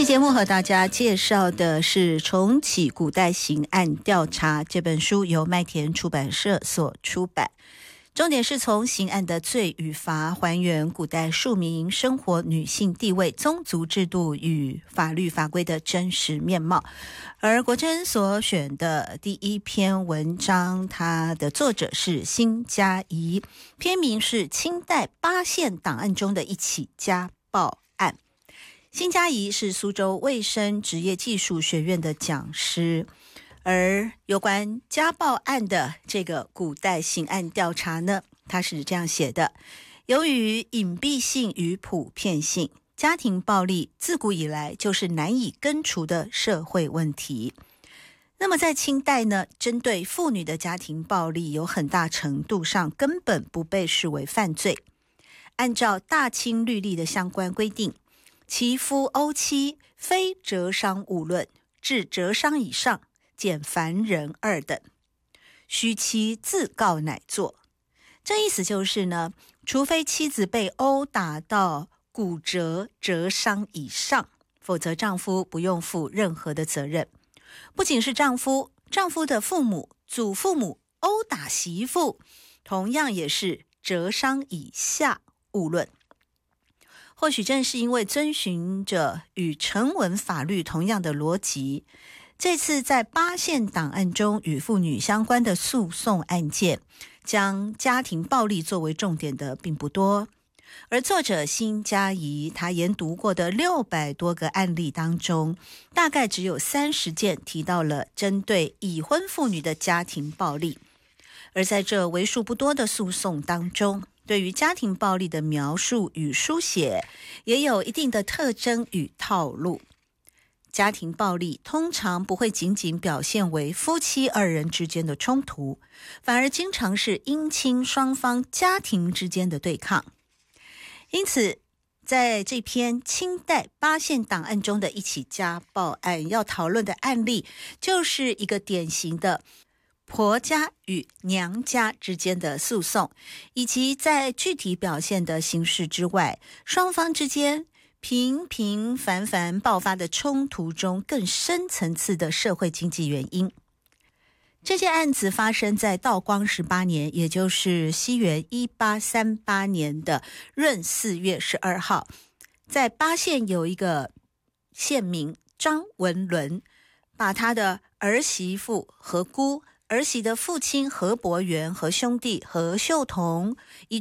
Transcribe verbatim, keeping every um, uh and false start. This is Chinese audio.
期节目和大家介绍的是《重启古代刑案调查》这本书，由麦田出版社所出版。重点是从刑案的罪与罚，还原古代庶民生活、女性地位、宗族制度与法律法规的真实面貌。而国珍所选的第一篇文章，它的作者是辛嘉怡，篇名是清代八县档案中的一起家暴案。辛嘉怡是苏州卫生职业技术学院的讲师，而有关家暴案的这个古代刑案调查呢，他是这样写的：由于隐蔽性与普遍性，家庭暴力自古以来就是难以根除的社会问题。那么在清代呢，针对妇女的家庭暴力有很大程度上根本不被视为犯罪。按照大清律例的相关规定，其夫殴妻非折伤勿论，至折伤以上减凡人二等，须妻自告乃作。这意思就是呢，除非妻子被殴打到骨折折伤以上，否则丈夫不用负任何的责任。不仅是丈夫，丈夫的父母、祖父母殴打媳妇，同样也是折伤以下勿论。或许正是因为遵循着与成文法律同样的逻辑，这次在八县档案中与妇女相关的诉讼案件，将家庭暴力作为重点的并不多。而作者辛嘉怡他研读过的六百多个案例当中，大概只有三十件提到了针对已婚妇女的家庭暴力。而在这为数不多的诉讼当中，对于家庭暴力的描述与书写也有一定的特征与套路。家庭暴力通常不会仅仅表现为夫妻二人之间的冲突，反而经常是姻亲双方家庭之间的对抗。因此在这篇清代八县档案中的一起家暴案，要讨论的案例就是一个典型的婆家与娘家之间的诉讼，以及在具体表现的形式之外，双方之间平平凡凡爆发的冲突中更深层次的社会经济原因。这件案子发生在道光十八年，也就是西元一八三八年的闰四月十二号，在八县有一个县民张文伦，把他的儿媳妇何姑、儿媳的父亲何伯元和兄弟何秀同，以